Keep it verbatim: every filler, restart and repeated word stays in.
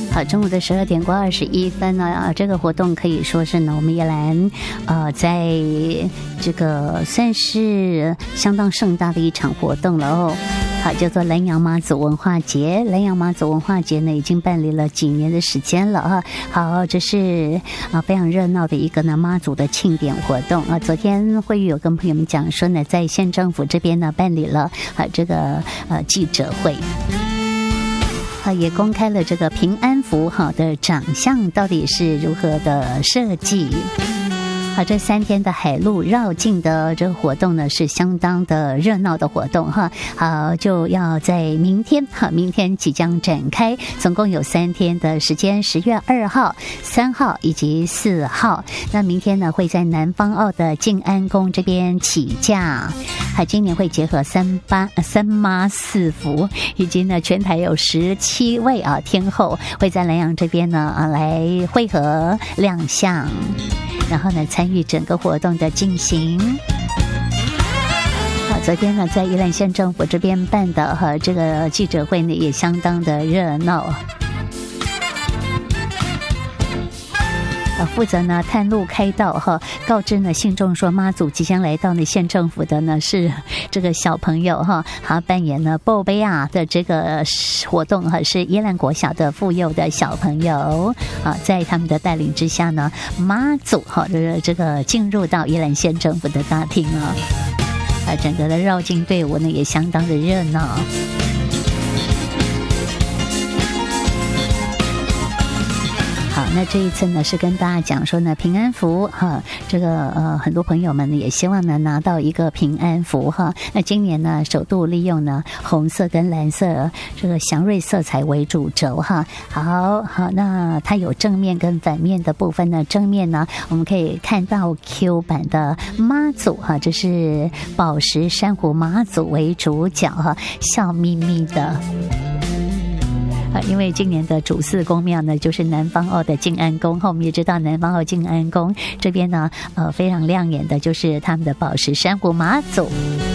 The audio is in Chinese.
好，中午的十二点过二十一分呢，啊，这个活动可以说是呢，我们宜兰呃，在这个算是相当盛大的一场活动了哦。好，叫做南洋妈祖文化节。南洋妈祖文化节呢，已经办理了几年的时间了啊。好，这是啊非常热闹的一个呢妈祖的庆典活动啊。昨天会议有跟朋友们讲说呢，在县政府这边呢办理了啊这个呃记者会。啊，也公开了这个平安符号的长相到底是如何的设计。好，这三天的海陆绕境的这个活动呢，是相当的热闹的活动哈。好，就要在明天哈，明天即将展开，总共有三天的时间，十月二号、三号以及四号。那明天呢，会在南方澳的静安宫这边起驾。还今年会结合三八三妈四福，以及呢全台有十七位啊天后会在南洋这边呢啊来汇合亮相。然后呢，参与整个活动的进行。好，昨天呢，在宜兰县政府这边办的哈这个记者会呢，也相当的热闹。呃，负责呢探路开道哈，告知呢信众说妈祖即将来到呢县政府的呢是这个小朋友哈，他扮演呢报贝啊的这个活动哈，是宜兰国小的妇幼的小朋友啊，在他们的带领之下呢，妈祖哈的这个进入到宜兰县政府的大厅啊，啊，整个的绕境队伍呢也相当的热闹。好，那这一次呢是跟大家讲说呢平安符哈，这个呃很多朋友们呢也希望呢拿到一个平安符哈。那今年呢首度利用呢红色跟蓝色这个祥瑞色彩为主轴哈。好好，那它有正面跟反面的部分呢，正面呢我们可以看到 Q 版的妈祖哈，这是宝石珊瑚妈祖为主角哈，笑眯眯的。啊，因为今年的主祀宫庙呢，就是南方澳的静安宫。我们也知道南方澳静安宫这边呢，呃，非常亮眼的就是他们的宝石珊瑚妈祖。